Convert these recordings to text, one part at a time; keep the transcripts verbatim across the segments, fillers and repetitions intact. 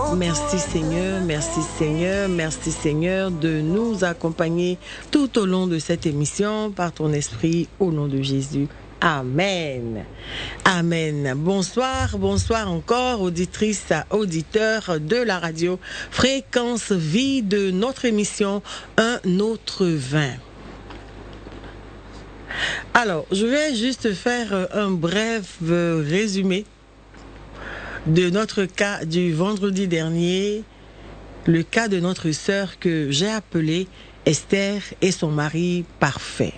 Merci Seigneur, merci Seigneur, merci Seigneur de nous accompagner tout au long de cette émission par ton esprit au nom de Jésus. Amen. Amen. Bonsoir, bonsoir encore, auditrices, auditeurs de la radio Fréquence Vie de notre émission Un autre vin. Alors, je vais juste faire un bref résumé de notre cas du vendredi dernier, le cas de notre sœur que j'ai appelée Esther et son mari parfait.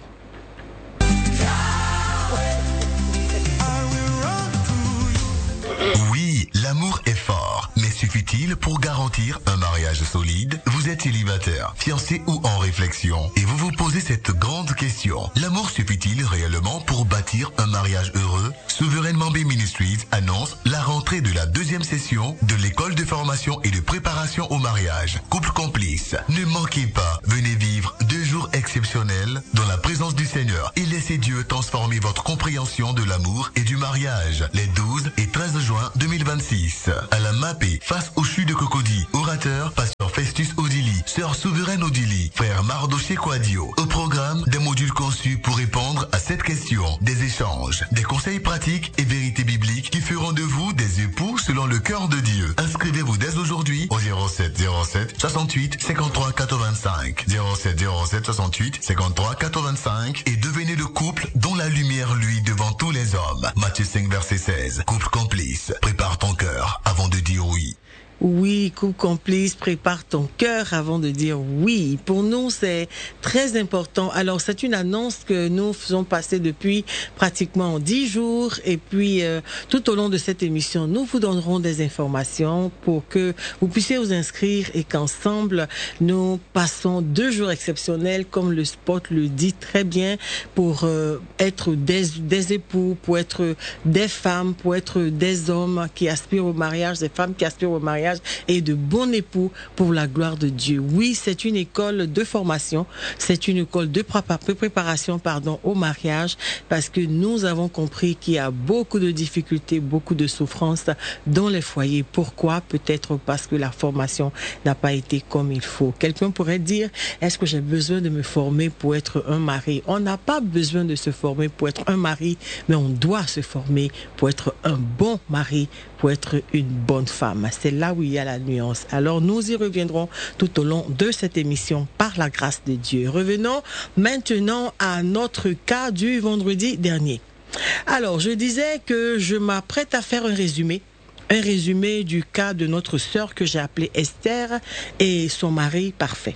Oui, l'amour est fort, mais suffit-il pour garantir un mariage solide? Vous êtes célibataire, fiancé ou en réflexion, et vous vous posez cette grande question. L'amour suffit-il réellement pour bâtir un mariage heureux? Souveraine Mambé Ministries annonce la rentrée de la deuxième session de l'école de formation et de préparation au mariage. Couple complice, ne manquez pas, venez vivre deux jours exceptionnels dans la présence du Seigneur et laissez Dieu transformer votre compréhension de l'amour et du mariage. Les douze et treize juin deux mille vingt-six, à la Mapé, face au CHU de Cocody. Orateur, pasteur Festus Odili, sœur Souveraine Odili, frère Mardoché Quadio. Au programme, des modules conçus pour répondre à cette question, des échanges, des conseils pratiques et vérités bibliques qui feront de vous des époux selon le cœur de Dieu. Inscrivez-vous dès aujourd'hui au zéro sept zéro sept soixante-huit cinquante-trois quatre-vingt-cinq, zéro sept zéro sept soixante-huit cinquante-trois quatre-vingt-cinq et devenez le couple dont la lumière luit devant tous les hommes. Matthieu cinq verset seize. Couple complice, prépare ton cœur avant de dire oui. Oui, couple complice, prépare ton cœur avant de dire oui. Pour nous, c'est très important. Alors, c'est une annonce que nous faisons passer depuis pratiquement dix jours. Et puis, euh, tout au long de cette émission, nous vous donnerons des informations pour que vous puissiez vous inscrire et qu'ensemble, nous passons deux jours exceptionnels, comme le spot le dit très bien, pour euh, être des, des époux, pour être des femmes, pour être des hommes qui aspirent au mariage, des femmes qui aspirent au mariage, et de bons époux pour la gloire de Dieu. Oui, c'est une école de formation, c'est une école de préparation pardon, au mariage, parce que nous avons compris qu'il y a beaucoup de difficultés, beaucoup de souffrances dans les foyers. Pourquoi? Peut-être parce que la formation n'a pas été comme il faut. Quelqu'un pourrait dire, est-ce que j'ai besoin de me former pour être un mari? On n'a pas besoin de se former pour être un mari, mais on doit se former pour être un bon mari, pour être une bonne femme. C'est là où il y a la nuance. Alors, nous y reviendrons tout au long de cette émission par la grâce de Dieu. Revenons maintenant à notre cas du vendredi dernier. Alors, je disais que je m'apprête à faire un résumé. Un résumé du cas de notre sœur que j'ai appelée Esther et son mari parfait.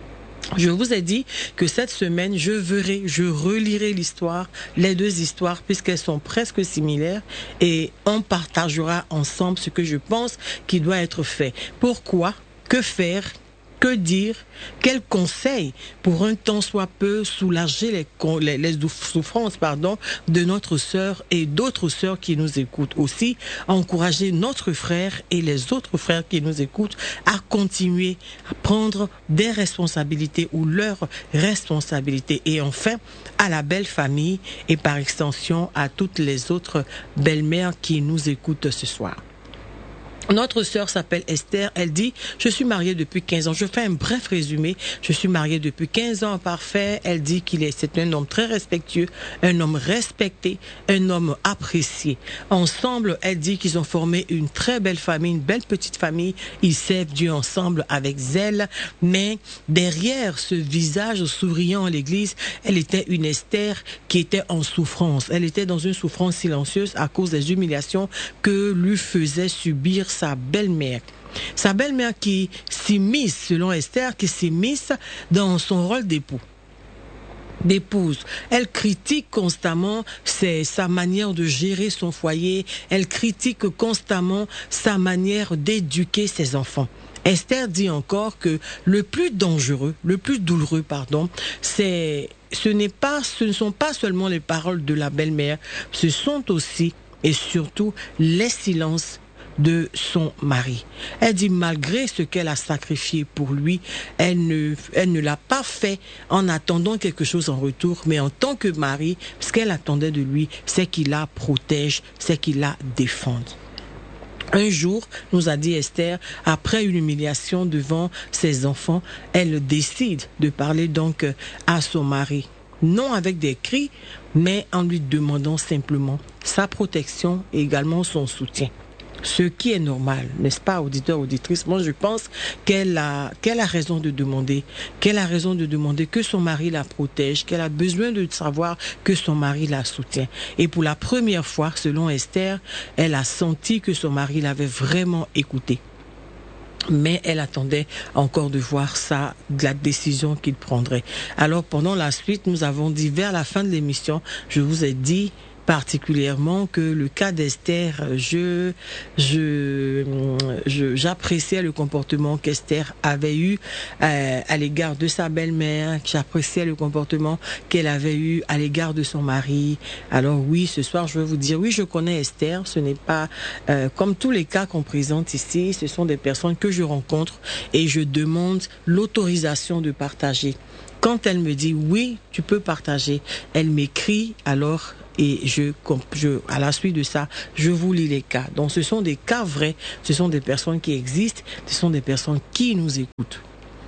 Je vous ai dit que cette semaine, je verrai, je relirai l'histoire, les deux histoires, puisqu'elles sont presque similaires, et on partagera ensemble ce que je pense qui doit être fait. Pourquoi? Que faire? Que dire? Quels conseils pour un temps soit peu soulager les, les, les souffrances pardon, de notre sœur et d'autres sœurs qui nous écoutent aussi, encourager notre frère et les autres frères qui nous écoutent à continuer à prendre des responsabilités ou leurs responsabilités. Et enfin, à la belle famille et par extension à toutes les autres belles-mères qui nous écoutent ce soir. Notre sœur s'appelle Esther, elle dit « Je suis mariée depuis quinze ans ». Je fais un bref résumé. Je suis mariée depuis quinze ans, parfait. Elle dit qu'il est, c'est un homme très respectueux, un homme respecté, un homme apprécié. Ensemble, elle dit qu'ils ont formé une très belle famille, une belle petite famille. Ils servent Dieu ensemble avec zèle. Mais derrière ce visage souriant à l'église, elle était une Esther qui était en souffrance. Elle était dans une souffrance silencieuse à cause des humiliations que lui faisait subir sa belle-mère. Sa belle-mère qui s'immisce, selon Esther, qui s'immisce dans son rôle d'époux. d'épouse. Elle critique constamment c'est sa manière de gérer son foyer. Elle critique constamment sa manière d'éduquer ses enfants. Esther dit encore que le plus dangereux, le plus douloureux, pardon, c'est, ce n'est pas, ce ne sont pas seulement les paroles de la belle-mère, ce sont aussi et surtout les silences de son mari. Elle dit malgré ce qu'elle a sacrifié pour lui, elle ne, elle ne l'a pas fait en attendant quelque chose en retour, mais en tant que mari, ce qu'elle attendait de lui, c'est qu'il la protège, c'est qu'il la défende. Un jour, nous a dit Esther, après une humiliation devant ses enfants, elle décide de parler donc à son mari. Non avec des cris, mais en lui demandant simplement sa protection et également son soutien. Ce qui est normal, n'est-ce pas, auditeur, auditrice? Moi, je pense qu'elle a, qu'elle a raison de demander, qu'elle a raison de demander que son mari la protège, qu'elle a besoin de savoir que son mari la soutient. Et pour la première fois, selon Esther, elle a senti que son mari l'avait vraiment écoutée. Mais elle attendait encore de voir ça, de la décision qu'il prendrait. Alors, pendant la suite, nous avons dit, vers la fin de l'émission, je vous ai dit particulièrement que le cas d'Esther, je, je, je, j'appréciais le comportement qu'Esther avait eu euh, à l'égard de sa belle-mère, j'appréciais le comportement qu'elle avait eu à l'égard de son mari. Alors oui, ce soir, je vais vous dire, oui, je connais Esther, ce n'est pas, euh, comme tous les cas qu'on présente ici, ce sont des personnes que je rencontre et je demande l'autorisation de partager. Quand elle me dit oui, tu peux partager, elle m'écrit alors et je, je, à la suite de ça, je vous lis les cas. Donc ce sont des cas vrais, ce sont des personnes qui existent, ce sont des personnes qui nous écoutent.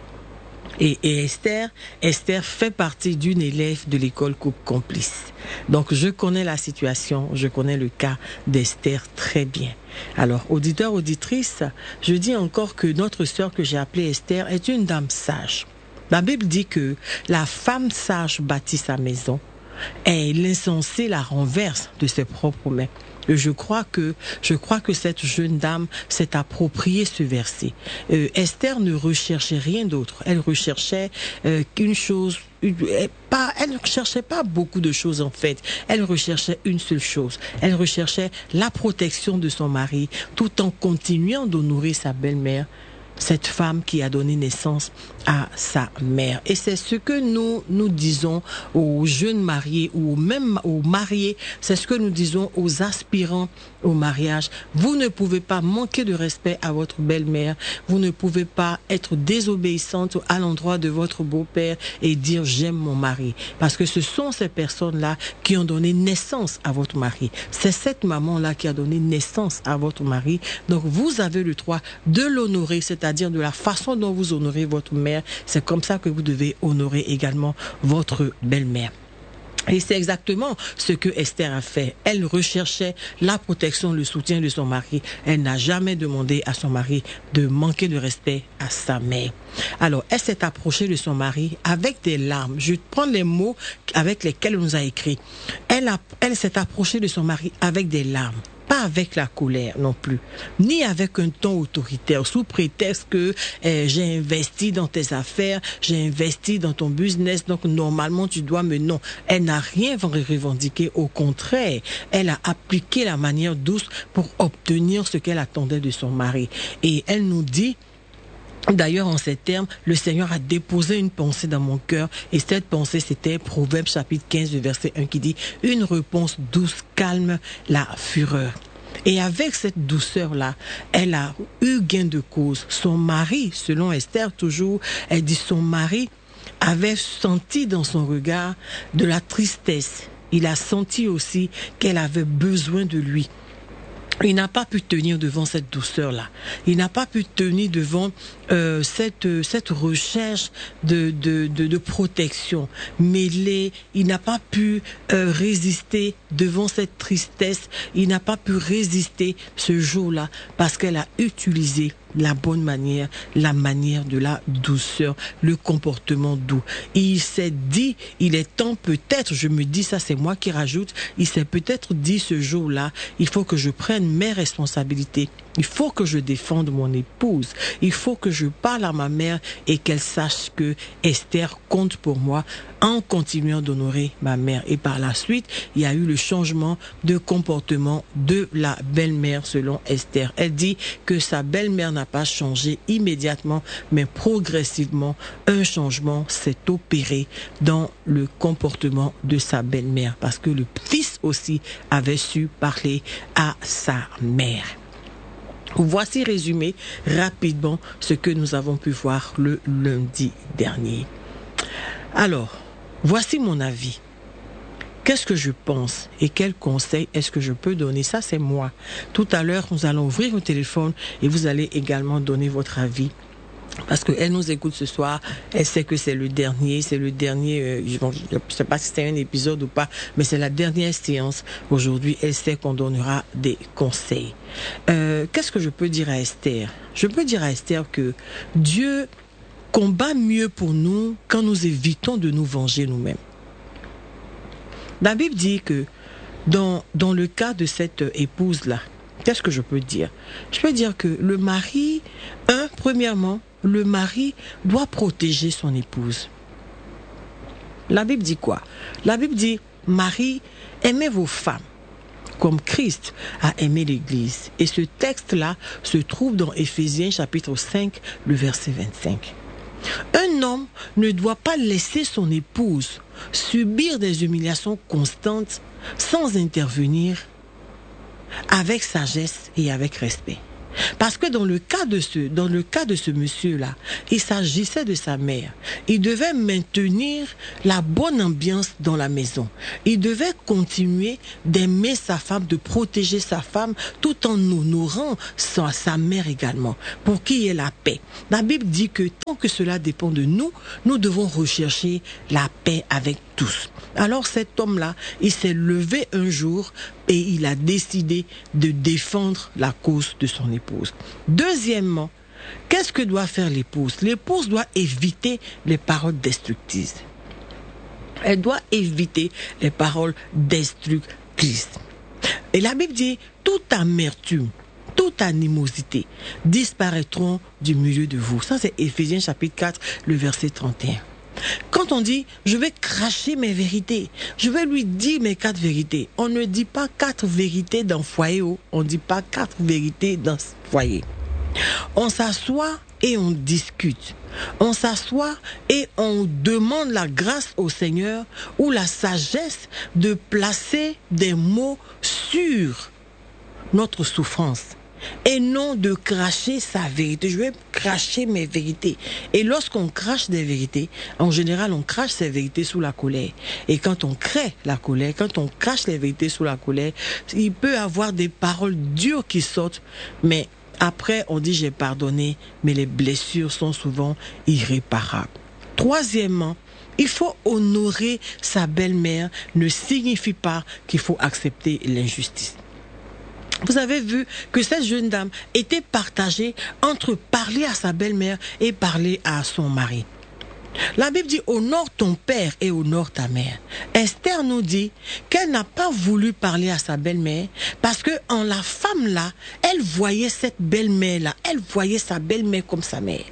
Et, et Esther, Esther fait partie d'une élève de l'école Couple Complice. Donc je connais la situation, je connais le cas d'Esther très bien. Alors, auditeur, auditrice, je dis encore que notre sœur que j'ai appelée Esther est une dame sage. La Bible dit que la femme sage bâtit sa maison et l'insensé la renverse de ses propres mains. Et je crois que je crois que cette jeune dame s'est appropriée ce verset. Euh, Esther ne recherchait rien d'autre. Elle recherchait euh, une chose. Une, pas, elle ne recherchait pas beaucoup de choses en fait. Elle recherchait une seule chose. Elle recherchait la protection de son mari, tout en continuant d'honorer sa belle-mère. Cette femme qui a donné naissance à sa mère. Et c'est ce que nous, nous disons aux jeunes mariés ou même aux mariés, c'est ce que nous disons aux aspirants au mariage. Vous ne pouvez pas manquer de respect à votre belle-mère, vous ne pouvez pas être désobéissante à l'endroit de votre beau-père et dire j'aime mon mari. Parce que ce sont ces personnes-là qui ont donné naissance à votre mari. C'est cette maman-là qui a donné naissance à votre mari. Donc vous avez le droit de l'honorer, c'est-à-dire c'est-à-dire de la façon dont vous honorez votre mère, c'est comme ça que vous devez honorer également votre belle-mère. Et c'est exactement ce que Esther a fait. Elle recherchait la protection, le soutien de son mari. Elle n'a jamais demandé à son mari de manquer de respect à sa mère. Alors, elle s'est approchée de son mari avec des larmes. Je prends les mots avec lesquels on nous a écrit. Elle, a, elle s'est approchée de son mari avec des larmes. Pas avec la colère non plus, ni avec un ton autoritaire, sous prétexte que eh, j'ai investi dans tes affaires, j'ai investi dans ton business, donc normalement tu dois me... Non, elle n'a rien revendiqué, au contraire, elle a appliqué la manière douce pour obtenir ce qu'elle attendait de son mari. Et elle nous dit... D'ailleurs, en ces termes, le Seigneur a déposé une pensée dans mon cœur et cette pensée, c'était Proverbe chapitre quinze, verset un qui dit « Une réponse douce calme la fureur ». Et avec cette douceur-là, elle a eu gain de cause. Son mari, selon Esther toujours, elle dit son mari avait senti dans son regard de la tristesse. Il a senti aussi qu'elle avait besoin de lui. Il n'a pas pu tenir devant cette douceur-là. Il n'a pas pu tenir devant euh, cette cette recherche de de de, de protection mêlée. Il n'a pas pu euh, résister devant cette tristesse. Il n'a pas pu résister ce jour-là parce qu'elle a utilisé la bonne manière, la manière de la douceur, le comportement doux. Il s'est dit, il est temps peut-être, je me dis ça, c'est moi qui rajoute, il s'est peut-être dit ce jour-là, il faut que je prenne mes responsabilités. Il faut que je défende mon épouse. Il faut que je parle à ma mère et qu'elle sache que Esther compte pour moi en continuant d'honorer ma mère. Et par la suite, il y a eu le changement de comportement de la belle-mère selon Esther. Elle dit que sa belle-mère n'a pas changé immédiatement, mais progressivement, un changement s'est opéré dans le comportement de sa belle-mère parce que le fils aussi avait su parler à sa mère. Voici résumé rapidement ce que nous avons pu voir le lundi dernier. Alors, voici mon avis. Qu'est-ce que je pense et quel conseil est-ce que je peux donner? Ça, c'est moi. Tout à l'heure, nous allons ouvrir le téléphone et vous allez également donner votre avis. Parce qu'elle nous écoute ce soir, elle sait que c'est le dernier, c'est le dernier, euh, je ne sais pas si c'était un épisode ou pas, mais c'est la dernière séance. Aujourd'hui, elle sait qu'on donnera des conseils. Euh, qu'est-ce que je peux dire à Esther? Je peux dire à Esther que Dieu combat mieux pour nous quand nous évitons de nous venger nous-mêmes. La Bible dit que dans, dans le cas de cette épouse-là, qu'est-ce que je peux dire? Je peux dire que le mari, un, premièrement, le mari doit protéger son épouse. La Bible dit quoi? La Bible dit, Marie, aimez vos femmes comme Christ a aimé l'Église. Et ce texte-là se trouve dans Éphésiens chapitre cinq, le verset vingt-cinq. Un homme ne doit pas laisser son épouse subir des humiliations constantes sans intervenir avec sagesse et avec respect. Parce que dans le cas de ce, dans le cas de ce monsieur-là, il s'agissait de sa mère. Il devait maintenir la bonne ambiance dans la maison. Il devait continuer d'aimer sa femme, de protéger sa femme, tout en honorant sa, sa mère également, pour qu'il y ait la paix. La Bible dit que tant que cela dépend de nous, nous devons rechercher la paix avec tous. Alors cet homme-là, il s'est levé un jour et il a décidé de défendre la cause de son épouse. Deuxièmement, qu'est-ce que doit faire l'épouse? L'épouse doit éviter les paroles destructrices. Elle doit éviter les paroles destructrices. Et la Bible dit, toute amertume, toute animosité disparaîtront du milieu de vous. Ça, c'est Éphésiens chapitre quatre, le verset trente et un. Quand on dit, je vais cracher mes vérités, je vais lui dire mes quatre vérités, on ne dit pas quatre vérités dans le foyer, on ne dit pas quatre vérités dans ce foyer. On s'assoit et on discute. On s'assoit et on demande la grâce au Seigneur ou la sagesse de placer des mots sur notre souffrance. Et non de cracher sa vérité. Je vais cracher mes vérités. Et lorsqu'on crache des vérités, en général, on crache ces vérités sous la colère. Et quand on crée la colère, quand on cache les vérités sous la colère, il peut y avoir des paroles dures qui sortent, mais après, on dit j'ai pardonné, mais les blessures sont souvent irréparables. Troisièmement, il faut honorer sa belle-mère ne signifie pas qu'il faut accepter l'injustice. Vous avez vu que cette jeune dame était partagée entre parler à sa belle-mère et parler à son mari. La Bible dit honore ton père et honore ta mère. Esther nous dit qu'elle n'a pas voulu parler à sa belle-mère parce que en la femme là, elle voyait cette belle-mère là, elle voyait sa belle-mère comme sa mère.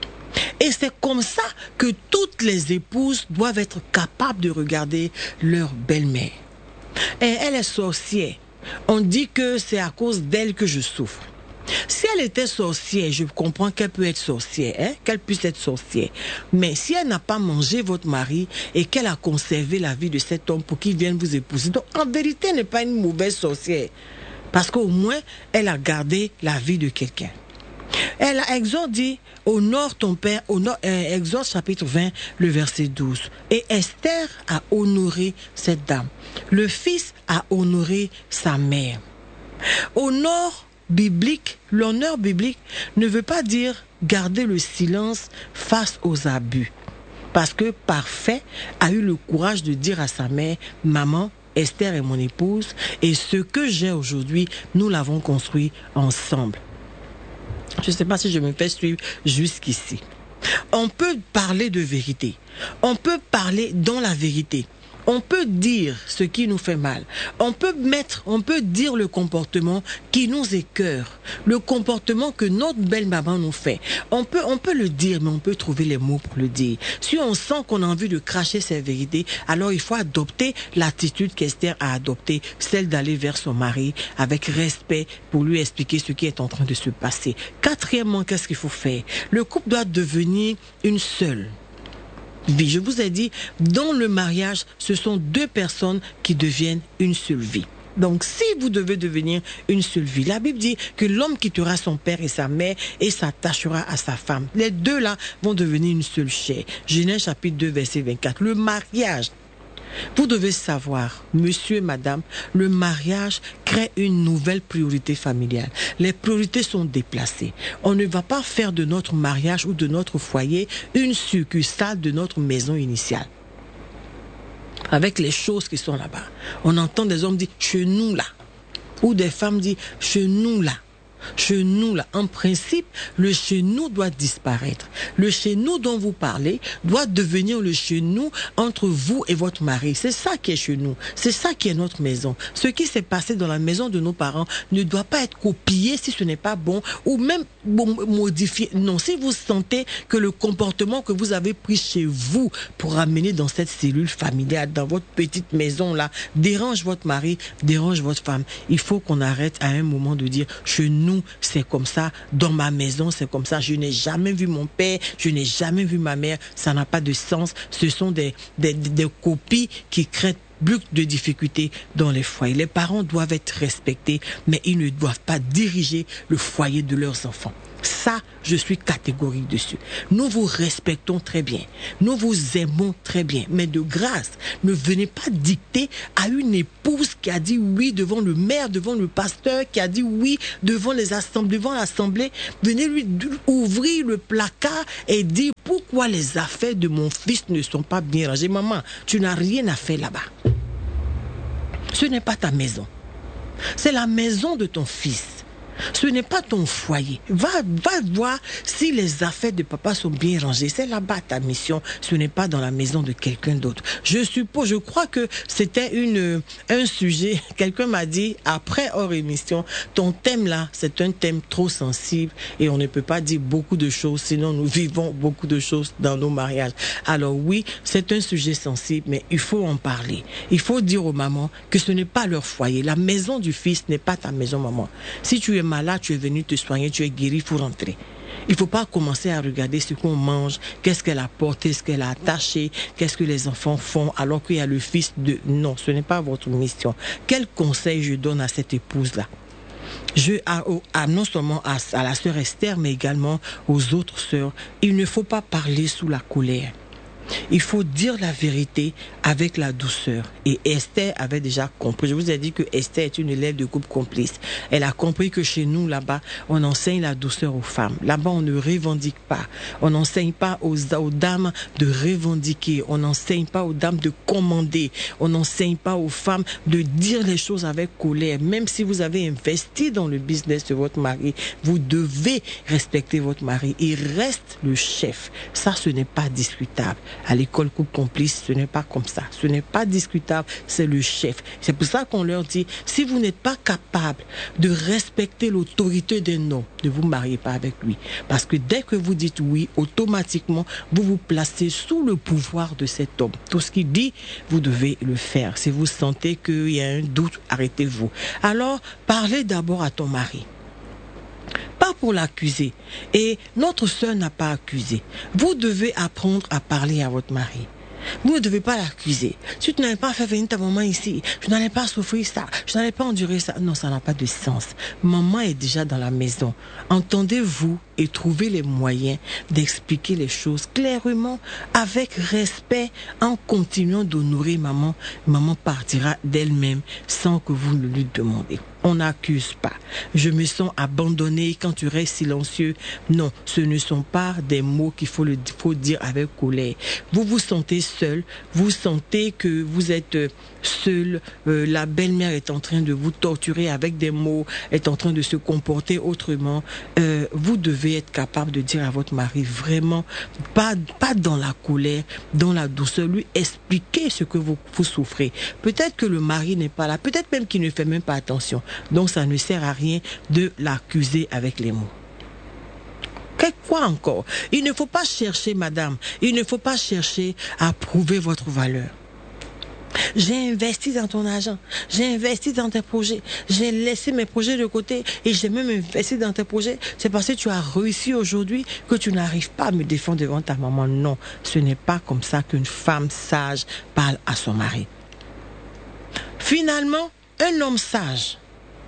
Et c'est comme ça que toutes les épouses doivent être capables de regarder leur belle-mère. Et elle est sorcière. On dit que c'est à cause d'elle que je souffre. Si elle était sorcière, je comprends qu'elle peut être sorcière, hein, qu'elle puisse être sorcière. Mais si elle n'a pas mangé votre mari et qu'elle a conservé la vie de cet homme pour qu'il vienne vous épouser, donc en vérité, elle n'est pas une mauvaise sorcière. Parce qu'au moins, elle a gardé la vie de quelqu'un. Elle a Exode dit, honore ton père, honore, euh, Exode chapitre vingt, le verset douze. Et Esther a honoré cette dame. Le fils a honoré sa mère. Honneur biblique, l'honneur biblique ne veut pas dire garder le silence face aux abus. Parce que Parfait a eu le courage de dire à sa mère, maman, Esther est mon épouse, et ce que j'ai aujourd'hui, nous l'avons construit ensemble. Je ne sais pas si je me fais suivre jusqu'ici. On peut parler de vérité. On peut parler dans la vérité. On peut dire ce qui nous fait mal. On peut mettre, on peut dire le comportement qui nous écœure. Le comportement que notre belle-maman nous fait. On peut, on peut le dire, mais on peut trouver les mots pour le dire. Si on sent qu'on a envie de cracher ses vérités, alors il faut adopter l'attitude qu'Esther a adoptée, celle d'aller vers son mari avec respect pour lui expliquer ce qui est en train de se passer. Quatrièmement, qu'est-ce qu'il faut faire? Le couple doit devenir une seule vie. Je vous ai dit, dans le mariage, ce sont deux personnes qui deviennent une seule vie. Donc, si vous devez devenir une seule vie, la Bible dit que l'homme quittera son père et sa mère et s'attachera à sa femme. Les deux là vont devenir une seule chair. Genèse chapitre deux, verset vingt-quatre. Le mariage Vous devez savoir, monsieur et madame, le mariage crée une nouvelle priorité familiale. Les priorités sont déplacées. On ne va pas faire de notre mariage ou de notre foyer une succursale de notre maison initiale. Avec les choses qui sont là-bas. On entend des hommes dire « chez nous là » ou des femmes dire « chez nous là ». Chez nous, là, en principe, le chez nous doit disparaître. Le chez nous dont vous parlez doit devenir le chez nous entre vous et votre mari. C'est ça qui est chez nous. C'est ça qui est notre maison. Ce qui s'est passé dans la maison de nos parents ne doit pas être copié si ce n'est pas bon ou même bon, modifié. Non, si vous sentez que le comportement que vous avez pris chez vous pour amener dans cette cellule familiale, dans votre petite maison là, dérange votre mari, dérange votre femme, il faut qu'on arrête à un moment de dire chez nous. Nous, c'est comme ça, dans ma maison, c'est comme ça. Je n'ai jamais vu mon père, je n'ai jamais vu ma mère. Ça n'a pas de sens. Ce sont des, des, des copies qui créent plus de difficultés dans les foyers. Les parents doivent être respectés, mais ils ne doivent pas diriger le foyer de leurs enfants. Ça, je suis catégorique dessus. Nous vous respectons très bien. Nous vous aimons très bien. Mais de grâce, ne venez pas dicter à une épouse qui a dit oui devant le maire, devant le pasteur, qui a dit oui devant les assemblées, devant l'assemblée. Venez lui ouvrir le placard et dire pourquoi les affaires de mon fils ne sont pas bien rangées. Maman, tu n'as rien à faire là-bas. Ce n'est pas ta maison. C'est la maison de ton fils. Ce n'est pas ton foyer. Va, va voir si les affaires de papa sont bien rangées. C'est là-bas ta mission. Ce n'est pas dans la maison de quelqu'un d'autre. Je suppose, je crois que c'était une, un sujet. Quelqu'un m'a dit, après hors émission, ton thème là, c'est un thème trop sensible et on ne peut pas dire beaucoup de choses, sinon nous vivons beaucoup de choses dans nos mariages. Alors oui, c'est un sujet sensible, mais il faut en parler. Il faut dire aux mamans que ce n'est pas leur foyer. La maison du fils n'est pas ta maison, maman. Si tu es malade, tu es venu te soigner, tu es guéri, il faut rentrer. Il ne faut pas commencer à regarder ce qu'on mange, qu'est-ce qu'elle a porté, ce qu'elle a attaché, qu'est-ce que les enfants font, alors qu'il y a le fils de... Non, ce n'est pas votre mission. Quel conseil je donne à cette épouse-là? Je, à, à, non seulement à, à la sœur Esther, mais également aux autres sœurs, il ne faut pas parler sous la colère. Il faut dire la vérité avec la douceur. Et Esther avait déjà compris. Je vous ai dit que Esther est une élève de groupe complice. Elle a compris que chez nous, là-bas, on enseigne la douceur aux femmes. Là-bas, on ne revendique pas. On n'enseigne pas aux, aux dames de revendiquer. On n'enseigne pas aux dames de commander. On n'enseigne pas aux femmes de dire les choses avec colère. Même si vous avez investi dans le business de votre mari, vous devez respecter votre mari. Il reste le chef. Ça, ce n'est pas discutable. À l'école couple complice, ce n'est pas comme ça. Ce n'est pas discutable, c'est le chef. C'est pour ça qu'on leur dit, si vous n'êtes pas capable de respecter l'autorité d'un homme, ne vous mariez pas avec lui. Parce que dès que vous dites oui, automatiquement, vous vous placez sous le pouvoir de cet homme. Tout ce qu'il dit, vous devez le faire. Si vous sentez qu'il y a un doute, arrêtez-vous. Alors, parlez d'abord à ton mari. Pas pour l'accuser. Et notre sœur n'a pas accusé. Vous devez apprendre à parler à votre mari. Vous ne devez pas l'accuser. Si tu n'avais pas fait venir ta maman ici, je n'allais pas souffrir ça, je n'allais pas endurer ça. Non, ça n'a pas de sens. Maman est déjà dans la maison. Entendez-vous et trouvez les moyens d'expliquer les choses clairement, avec respect, en continuant d'honorer maman. Maman partira d'elle-même sans que vous ne lui demandez. On n'accuse pas. Je me sens abandonné quand tu restes silencieux. Non, ce ne sont pas des mots qu'il faut, le, faut dire avec colère. Vous vous sentez seul, vous sentez que vous êtes seul, euh, la belle-mère est en train de vous torturer avec des mots, est en train de se comporter autrement. Euh, vous devez être capable de dire à votre mari vraiment, pas, pas dans la colère, dans la douceur, lui expliquer ce que vous, vous souffrez. Peut-être que le mari n'est pas là, peut-être même qu'il ne fait même pas attention. Donc ça ne sert à rien de l'accuser avec les mots. Quoi encore? Il ne faut pas chercher, madame, il ne faut pas chercher à prouver votre valeur. J'ai investi dans ton argent, j'ai investi dans tes projets, j'ai laissé mes projets de côté et j'ai même investi dans tes projets. C'est parce que tu as réussi aujourd'hui que tu n'arrives pas à me défendre devant ta maman. Non, ce n'est pas comme ça qu'une femme sage parle à son mari. Finalement, un homme sage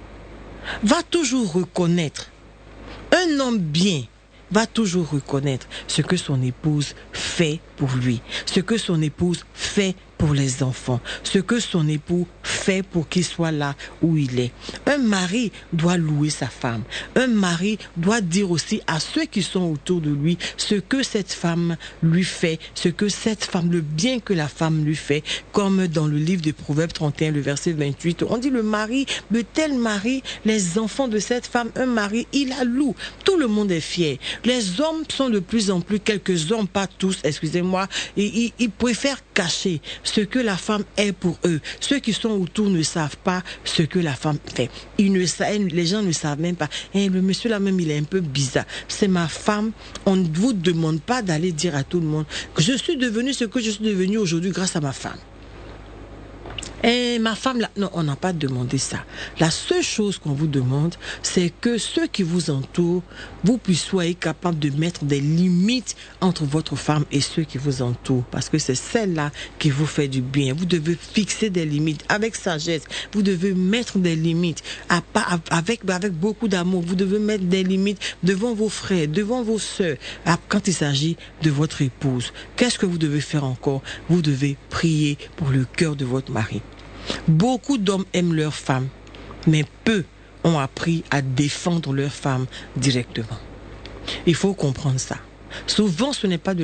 va toujours reconnaître, un homme bien va toujours reconnaître ce que son épouse fait pour lui, ce que son épouse fait pour les enfants, ce que son époux fait pour qu'il soit là où il est. Un mari doit louer sa femme. Un mari doit dire aussi à ceux qui sont autour de lui ce que cette femme lui fait, ce que cette femme, le bien que la femme lui fait, comme dans le livre de Proverbes trente et un, le verset vingt-huit, on dit le mari de tel mari, les enfants de cette femme, un mari, il la loue. Tout le monde est fier. Les hommes sont de plus en plus, quelques hommes, pas tous, excusez-moi, ils, ils préfèrent cacher ce que la femme est pour eux. Ceux qui sont autour ne savent pas ce que la femme fait. Ils ne savent, les gens ne savent même pas. Eh, le monsieur là même, il est un peu bizarre. C'est ma femme. On ne vous demande pas d'aller dire à tout le monde que je suis devenu ce que je suis devenu aujourd'hui grâce à ma femme. Et ma femme, là, non, on n'a pas demandé ça. La seule chose qu'on vous demande, c'est que ceux qui vous entourent, vous puissiez soyez capables de mettre des limites entre votre femme et ceux qui vous entourent. Parce que c'est celle-là qui vous fait du bien. Vous devez fixer des limites avec sagesse. Vous devez mettre des limites à, avec, avec beaucoup d'amour. Vous devez mettre des limites devant vos frères, devant vos sœurs. Quand il s'agit de votre épouse, qu'est-ce que vous devez faire encore? Vous devez prier pour le cœur de votre mari. Beaucoup d'hommes aiment leurs femmes, mais peu ont appris à défendre leurs femmes directement. Il faut comprendre ça. Souvent, ce n'est pas de